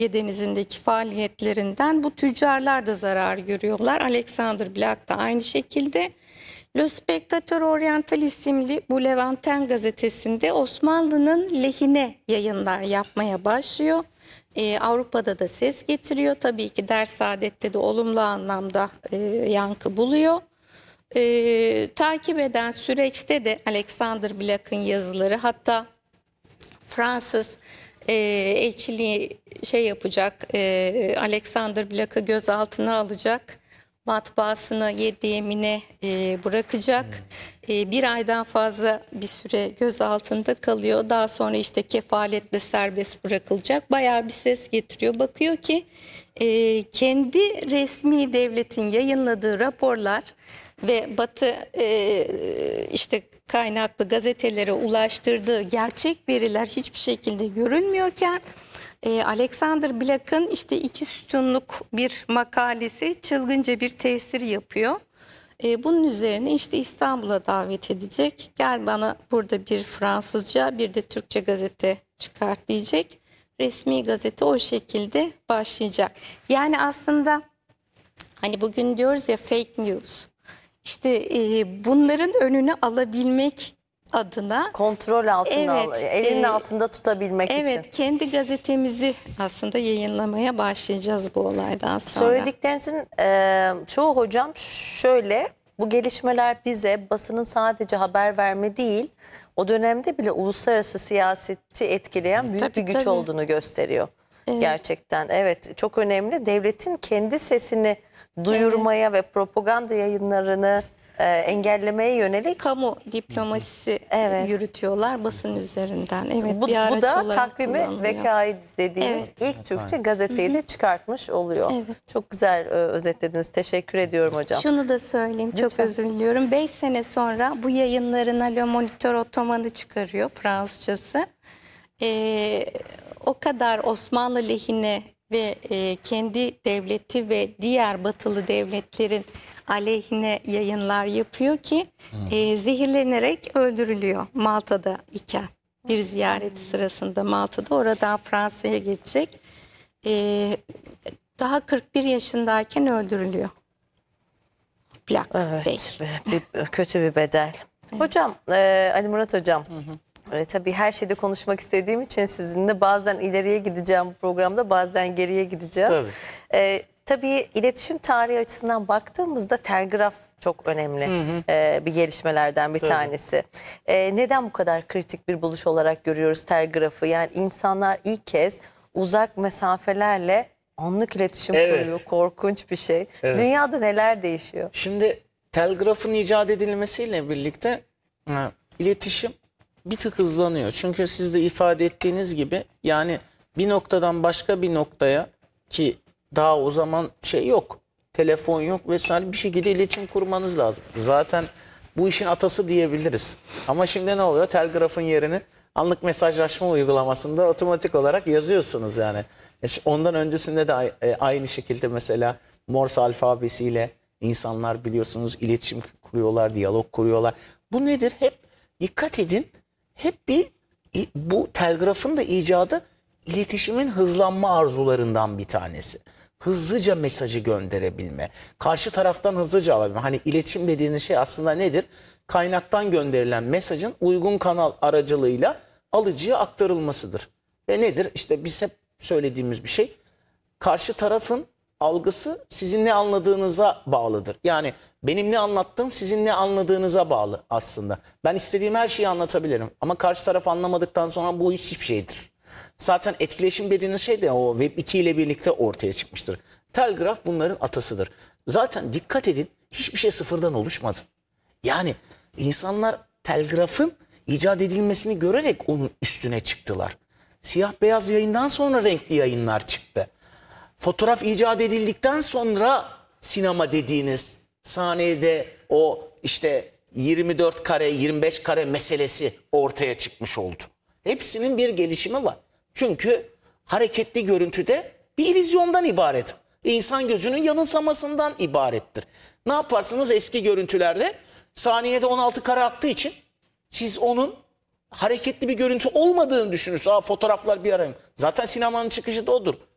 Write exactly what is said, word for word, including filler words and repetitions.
Ege Denizi'ndeki faaliyetlerinden bu tüccarlar da zarar görüyorlar. Alexander Black da aynı şekilde. Le Spectateur Oriental isimli bu Levanten gazetesinde Osmanlı'nın lehine yayınlar yapmaya başlıyor. Ee, Avrupa'da da ses getiriyor. Tabii ki Der Saadet'te de olumlu anlamda e, yankı buluyor. Ee, takip eden süreçte de Alexander Black'ın yazıları, hatta Fransız e, elçiliği şey yapacak, e, Alexander Black'ı gözaltına alacak, matbaasını yedi yemine e, bırakacak. E, bir aydan fazla bir süre gözaltında kalıyor. Daha sonra işte kefaletle serbest bırakılacak. Bayağı bir ses getiriyor. Bakıyor ki e, kendi resmi devletin yayınladığı raporlar ve Batı e, işte kaynaklı gazetelere ulaştırdığı gerçek veriler hiçbir şekilde görünmüyorken e, Alexander Black'ın işte iki sütunluk bir makalesi çılgınca bir tesir yapıyor. E, bunun üzerine işte İstanbul'a davet edecek. Gel bana burada bir Fransızca bir de Türkçe gazete çıkart diyecek. Resmi gazete o şekilde başlayacak. Yani aslında hani bugün diyoruz ya fake news. İşte e, bunların önünü alabilmek adına kontrol altına evet, al, elinin e, altında tutabilmek evet, için. Evet, kendi gazetemizi aslında yayınlamaya başlayacağız bu olaydan sonra. Söylediklerinizin e, çoğu hocam şöyle, bu gelişmeler bize basının sadece haber verme değil, o dönemde bile uluslararası siyaseti etkileyen büyük Tabii, bir güç tabii. olduğunu gösteriyor. Evet. Gerçekten evet, çok önemli. Devletin kendi sesini duyurmaya ve propaganda yayınlarını e, engellemeye yönelik Kamu diplomasisi Evet. yürütüyorlar basın üzerinden. Evet, bu, bir araç bu da olarak takvimi kullanılıyor. Vekai dediğimiz Evet. ilk Türkçe gazeteyi de çıkartmış oluyor. Evet. Çok güzel e, özetlediniz. Teşekkür ediyorum hocam. Şunu da söyleyeyim, çok Lütfen. özür diliyorum. Beş sene sonra bu yayınlarına Le Moniteur Ottoman'ı çıkarıyor, Fransızcası. Ee, o kadar Osmanlı lehine ve e, kendi devleti ve diğer batılı devletlerin aleyhine yayınlar yapıyor ki e, zehirlenerek öldürülüyor Malta'da iken. Bir ziyareti sırasında Malta'da, oradan Fransa'ya geçecek. E, daha kırk bir yaşındayken öldürülüyor. Black Evet, Bey. bir, kötü bir bedel. Hocam, e, Ali Murat hocam, hı hı. E, tabii her şeyde konuşmak istediğim için sizinle bazen ileriye gideceğim bu programda, bazen geriye gideceğim. Tabii. E, tabii iletişim tarihi açısından baktığımızda telgraf çok önemli hı hı. E, bir gelişmelerden bir Tabii. tanesi. E, neden bu kadar kritik bir buluş olarak görüyoruz telgrafı? Yani insanlar ilk kez uzak mesafelerle anlık iletişim Evet. kuruyor. Korkunç bir şey. Evet. Dünyada neler değişiyor? Şimdi telgrafın icat edilmesiyle birlikte ha, iletişim bir tık hızlanıyor. Çünkü siz de ifade ettiğiniz gibi yani bir noktadan başka bir noktaya, ki daha o zaman şey yok, telefon yok vesaire, bir şekilde iletişim kurmanız lazım. Zaten bu işin atası diyebiliriz. Ama şimdi ne oluyor? Telgrafın yerini anlık mesajlaşma uygulamasında otomatik olarak yazıyorsunuz yani. Ondan öncesinde de aynı şekilde mesela Morse alfabesiyle insanlar biliyorsunuz iletişim kuruyorlar, diyalog kuruyorlar. Bu nedir? Hep dikkat edin. Hep bir bu telgrafın da icadı iletişimin hızlanma arzularından bir tanesi. Hızlıca mesajı gönderebilme. Karşı taraftan hızlıca alabilme. Hani iletişim dediğiniz şey aslında nedir? Kaynaktan gönderilen mesajın uygun kanal aracılığıyla alıcıya aktarılmasıdır. Ve nedir? İşte biz hep söylediğimiz bir şey. Karşı tarafın algısı sizin ne anladığınıza bağlıdır. Yani benim ne anlattığım sizin ne anladığınıza bağlı aslında. Ben istediğim her şeyi anlatabilirim. Ama karşı taraf anlamadıktan sonra bu iş hiçbir şeydir. Zaten etkileşim dediğiniz şey de o Web iki ile birlikte ortaya çıkmıştır. Telgraf bunların atasıdır. Zaten dikkat edin, hiçbir şey sıfırdan oluşmadı. Yani insanlar telgrafın icat edilmesini görerek onun üstüne çıktılar. Siyah beyaz yayından sonra renkli yayınlar çıktı. Fotoğraf icat edildikten sonra sinema dediğiniz sahnede o işte yirmi dört kare yirmi beş kare meselesi ortaya çıkmış oldu. Hepsinin bir gelişimi var. Çünkü hareketli görüntüde bir illüzyondan ibaret. İnsan gözünün yanılsamasından ibarettir. Ne yaparsınız eski görüntülerde? Saniyede on altı kare aktığı için siz onun hareketli bir görüntü olmadığını düşünürsünüz. Aa, fotoğraflar bir arayın. Zaten sinemanın çıkışı da odur.